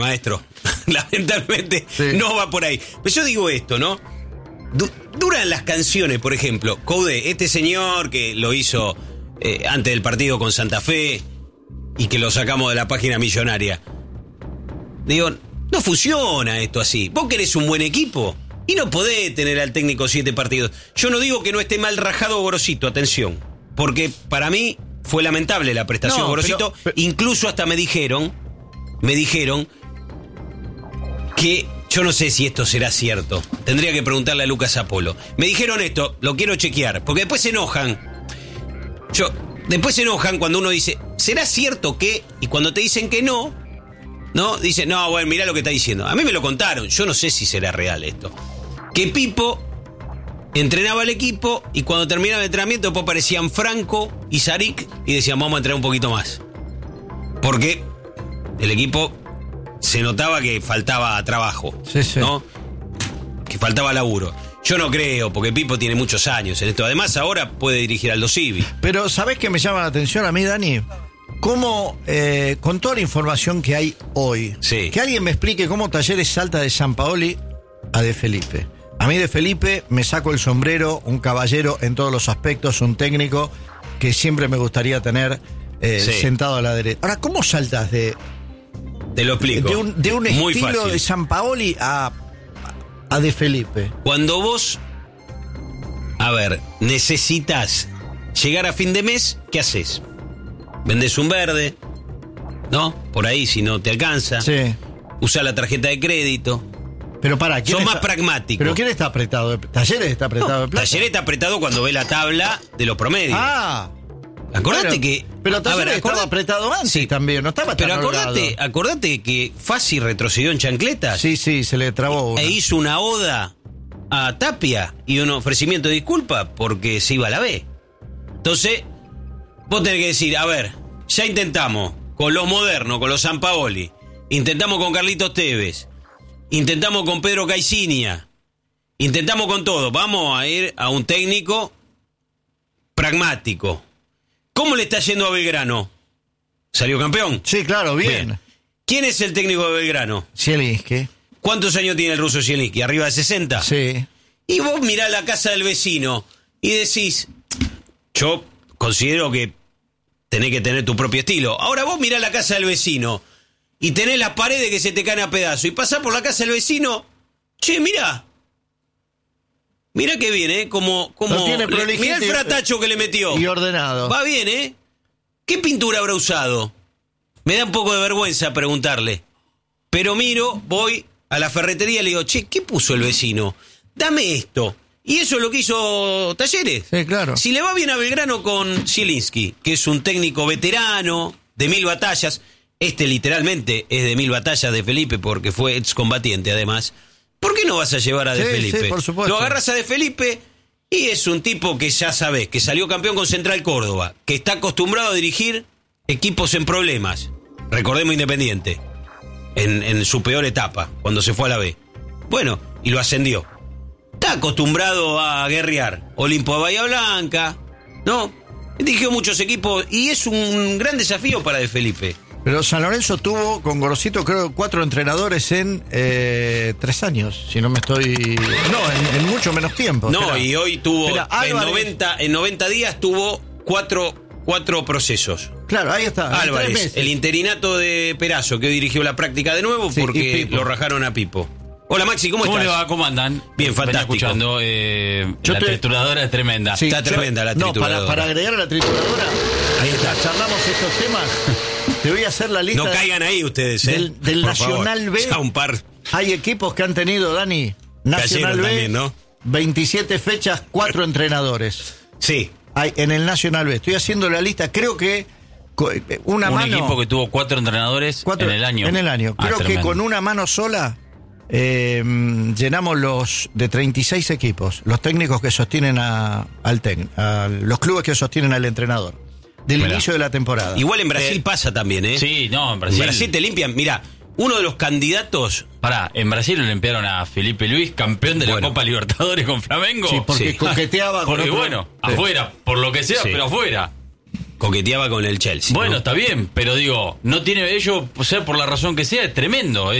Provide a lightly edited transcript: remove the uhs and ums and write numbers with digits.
maestro. Lamentablemente no va por ahí. Pero yo digo esto, ¿no? Duran las canciones, por ejemplo, Coude, este señor que lo hizo antes del partido con Santa Fe y que lo sacamos de la página millonaria. Digo, no funciona esto así. Vos querés un buen equipo y no podés tener al técnico 7 partidos. Yo no digo que no esté mal rajado Gorosito, atención, porque para mí fue lamentable la prestación de Gorosito. Pero... Incluso hasta me dijeron que yo no sé si esto será cierto. Tendría que preguntarle a Lucas Apolo. Me dijeron esto, lo quiero chequear, porque después se enojan. Después se enojan cuando uno dice, ¿será cierto que? Y cuando te dicen que no, dicen, no, bueno, mirá lo que está diciendo. A mí me lo contaron, yo no sé si será real esto. Que Pipo entrenaba al equipo y cuando terminaba el entrenamiento después aparecían Franco y Zarik y decían, vamos a entrenar un poquito más. Porque el equipo se notaba que faltaba trabajo, ¿no? Que faltaba laburo. Yo no creo, porque Pipo tiene muchos años en esto. Además, ahora puede dirigir Aldo Civi. Pero, ¿sabés qué me llama la atención a mí, Dani? ¿Cómo, con toda la información que hay hoy, que alguien me explique cómo Talleres salta de Sampaoli a De Felipe? A mí De Felipe me saco el sombrero, un caballero en todos los aspectos, un técnico que siempre me gustaría tener sentado a la derecha. Ahora, ¿cómo saltas de... Te lo explico. De un muy estilo fácil. De Sampaoli a De Felipe. Cuando vos, necesitas llegar a fin de mes, ¿qué haces? Vendés un verde, ¿no? Por ahí, si no te alcanza. Sí. Usás la tarjeta de crédito. Pero para, ¿quién más pragmático? ¿Pero quién está apretado? ¿Talleres está apretado de plata? Talleres está apretado cuando ve la tabla de los promedios. Acordate que... Pero Talleres estaba apretado antes también, no estaba tan holgado. Acordate que Fassi retrocedió en chancletas. Sí, se le trabó una. E hizo una oda a Tapia y un ofrecimiento de disculpa porque se iba a la B. Entonces, vos tenés que decir, ya intentamos con los modernos, con los Sampaoli, intentamos con Carlitos Tevez, intentamos con Pedro Caicinia, intentamos con todo. Vamos a ir a un técnico pragmático. ¿Cómo le está yendo a Belgrano? ¿Salió campeón? Sí, claro, bien. ¿Quién es el técnico de Belgrano? Zielinski. ¿Cuántos años tiene el ruso Zielinski? ¿Arriba de 60? Sí. Y vos mirás la casa del vecino y decís, yo considero que tenés que tener tu propio estilo. Ahora vos mirás la casa del vecino y tenés las paredes que se te caen a pedazos y pasás por la casa del vecino, mirá que bien, como mirá el fratacho que le metió. Y ordenado. Va bien, ¿Qué pintura habrá usado? Me da un poco de vergüenza preguntarle. Pero voy a la ferretería y le digo, ¿qué puso el vecino? Dame esto. Y eso es lo que hizo Talleres. Sí, claro. Si le va bien a Belgrano con Zielinski, que es un técnico veterano, de 1000 batallas, literalmente es de 1000 batallas de Felipe porque fue excombatiente además. ¿Por qué no vas a llevar a De Felipe? Sí, por supuesto. Lo agarras a De Felipe y es un tipo que ya sabés, que salió campeón con Central Córdoba, que está acostumbrado a dirigir equipos en problemas. Recordemos Independiente, en su peor etapa, cuando se fue a la B. Bueno, y lo ascendió. Está acostumbrado a guerrear. Olimpo de Bahía Blanca, ¿no? Dirigió muchos equipos y es un gran desafío para De Felipe. Pero San Lorenzo tuvo con Gorosito, creo, 4 entrenadores en 3 años, si no me estoy... No, en mucho menos tiempo. No, y hoy tuvo, en 90 días tuvo 4 procesos. Claro, ahí está. Álvarez, el interinato de Perazo, que hoy dirigió la práctica de nuevo porque lo rajaron a Pipo. Hola Maxi, ¿cómo estás? ¿Cómo le va? ¿Cómo andan? Bien, fantástico. Escuchando, la trituradora es tremenda. Sí, está tremenda la trituradora. No, para agregar a la trituradora, ahí está, charlamos estos temas. Te voy a hacer la lista. No caigan ahí ustedes, del Nacional favor. B. Ya un par. Hay equipos que han tenido, Dani, Nacional B, también, ¿no? 27 fechas, 4 entrenadores. Sí. Hay en el Nacional B. Estoy haciendo la lista, creo que un equipo que tuvo 4 entrenadores en el año. En el año. Creo que con una mano sola llenamos los de 36 equipos, los técnicos que sostienen los clubes que sostienen al entrenador del inicio de la temporada. Igual en Brasil pasa también, ¿eh? Sí, no, en Brasil. En Brasil te limpian. Mirá, uno de los candidatos... En Brasil lo limpiaron a Felipe Luis, campeón de la Copa Libertadores con Flamengo. Sí, porque coqueteaba porque con otro... afuera, por lo que sea, pero afuera. coqueteaba con el Chelsea. Bueno, ¿no? está bien, pero digo, no tiene ello, o sea, por la razón que sea, es tremendo.